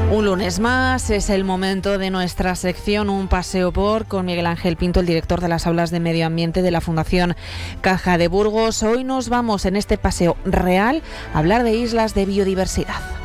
Un lunes más es el momento de nuestra sección Un paseo por, con Miguel Ángel Pinto, el director de las aulas de medio ambiente de la Fundación Caja de Burgos. Hoy nos vamos en este paseo real a hablar de islas de biodiversidad.